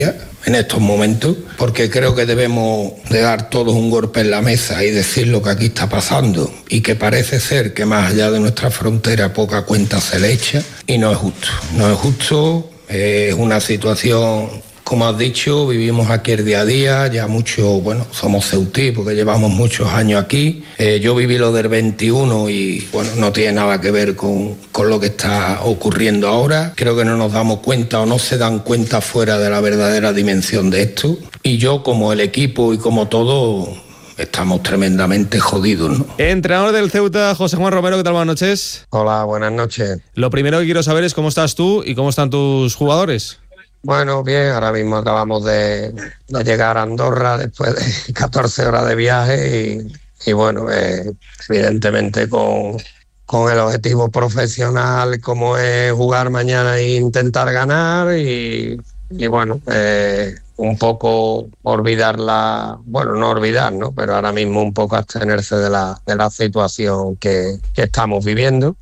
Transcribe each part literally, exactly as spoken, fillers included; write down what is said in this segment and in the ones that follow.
en estos momentos, porque creo que debemos de dar todos un golpe en la mesa y decir lo que aquí está pasando, y que parece ser que más allá de nuestra frontera poca cuenta se le echa, y no es justo, no es justo, es una situación, como has dicho, vivimos aquí el día a día, ya mucho, bueno, somos ceutí porque llevamos muchos años aquí, eh, yo viví lo del veintiuno y bueno, no tiene nada que ver con, con lo que está ocurriendo ahora, creo que no nos damos cuenta o no se dan cuenta fuera de la verdadera dimensión de esto, y yo como el equipo y como todo estamos tremendamente jodidos, ¿no? Entrenador del Ceuta, José Juan Romero, ¿qué tal? Buenas noches. Hola, buenas noches. Lo primero que quiero saber es cómo estás tú y cómo están tus jugadores. Bueno, bien, ahora mismo acabamos de, de llegar a Andorra después de catorce horas de viaje y, y bueno, eh, evidentemente con, con el objetivo profesional como es jugar mañana e intentar ganar y, y bueno, eh, un poco olvidar la, bueno, no olvidar, ¿no? Pero ahora mismo un poco abstenerse de la, de la situación que, que estamos viviendo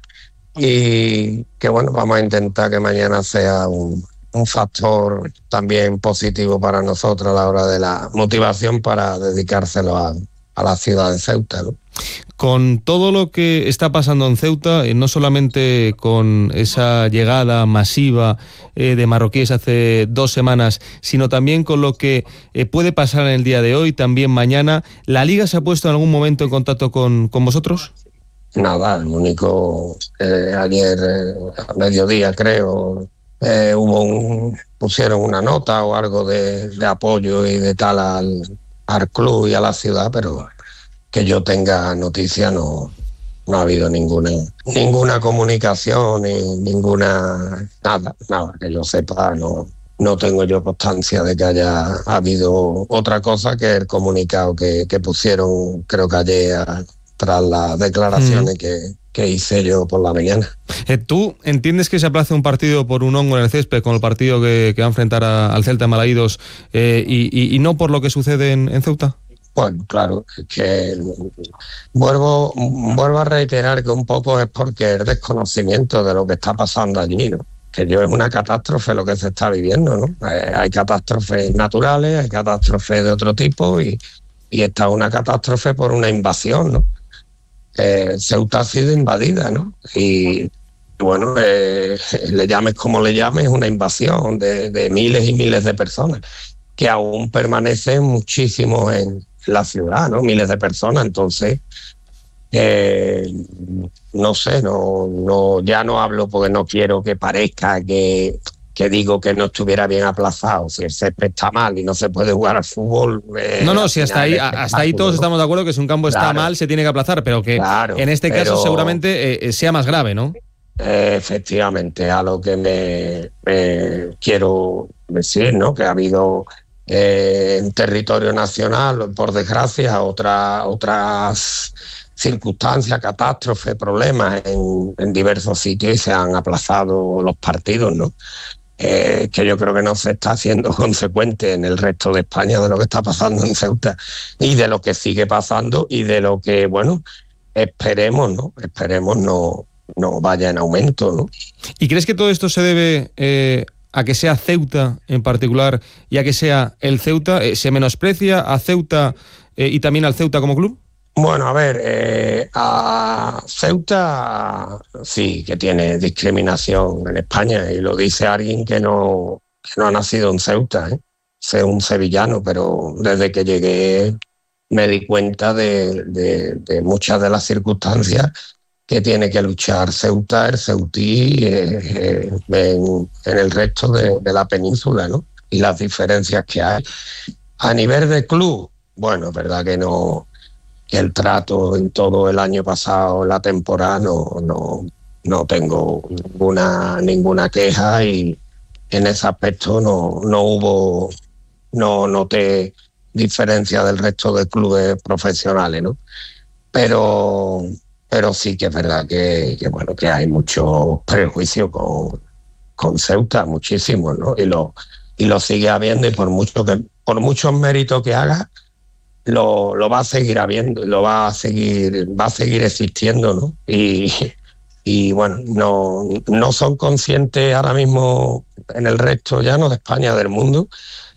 y que bueno, vamos a intentar que mañana sea un un factor también positivo para nosotros a la hora de la motivación para dedicárselo a, a la ciudad de Ceuta, ¿no? Con todo lo que está pasando en Ceuta, no solamente con esa llegada masiva eh, de marroquíes hace dos semanas, sino también con lo que eh, puede pasar en el día de hoy, también mañana, ¿la Liga se ha puesto en algún momento en contacto con, con vosotros? Nada, lo único, eh, ayer eh, a mediodía creo, Eh, hubo un, pusieron una nota o algo de, de apoyo y de tal al, al club y a la ciudad, pero que yo tenga noticia no, no ha habido ninguna ninguna comunicación ni ninguna nada, nada que yo sepa, no, no tengo yo constancia de que haya habido otra cosa que el comunicado que, que pusieron creo que ayer a, tras las declaraciones mm. que, que hice yo por la mañana. Eh, ¿Tú entiendes que se aplace un partido por un hongo en el césped con el partido que, que va a enfrentar a, al Celta de Malaídos eh, y, y, y no por lo que sucede en, en Ceuta? Bueno, claro, es que vuelvo, vuelvo a reiterar que un poco es porque el desconocimiento de lo que está pasando allí, ¿no? Que yo es una catástrofe lo que se está viviendo, ¿no? Eh, hay catástrofes naturales, hay catástrofes de otro tipo y, y esta es una catástrofe por una invasión, ¿no? Eh, Ceuta ha sido invadida, ¿no? Y bueno, eh, le llames como le llames, es una invasión de, de miles y miles de personas que aún permanecen muchísimo en la ciudad, ¿no? Miles de personas, entonces eh, no sé, no, no, ya no hablo porque no quiero que parezca que, que digo que no estuviera bien aplazado. Si el césped está mal y no se puede jugar al fútbol... Eh, no, no, si hasta ahí, hasta ahí todos estamos de acuerdo que si un campo está claro, mal se tiene que aplazar, pero que claro, en este caso pero, seguramente eh, sea más grave, ¿no? Eh, efectivamente, a lo que me, me quiero decir, ¿no? Que ha habido eh, en territorio nacional, por desgracia, otra, otras circunstancias, catástrofes, problemas en, en diversos sitios y se han aplazado los partidos, ¿no? Eh, que yo creo que no se está haciendo consecuente en el resto de España de lo que está pasando en Ceuta y de lo que sigue pasando y de lo que, bueno, esperemos, ¿no? Esperemos no, no vaya en aumento, ¿no? ¿Y crees que todo esto se debe eh, a que sea Ceuta en particular y a que sea el Ceuta? Eh, ¿Se menosprecia a Ceuta eh, y también al Ceuta como club? Bueno, a ver, eh, a Ceuta sí que tiene discriminación en España y lo dice alguien que no, que no ha nacido en Ceuta, ¿eh? Sé un sevillano, pero desde que llegué me di cuenta de, de, de muchas de las circunstancias que tiene que luchar Ceuta, el ceutí eh, eh, en, en el resto de, de la península, ¿no? Y las diferencias que hay. A nivel de club, bueno, es verdad que no... que el trato en todo el año pasado, la temporada, no, no, no tengo ninguna, ninguna queja y en ese aspecto no, no hubo, no noté diferencia del resto de clubes profesionales, ¿no? Pero, pero sí que es verdad que, que, bueno, que hay mucho prejuicio con, con Ceuta, muchísimo, ¿no? Y lo, y lo sigue habiendo y por mucho que, por muchos méritos que haga, Lo, lo va a seguir habiendo, lo va a seguir, va a seguir existiendo, ¿no? Y, y bueno, no, no son conscientes ahora mismo en el resto, ya no de España, del mundo,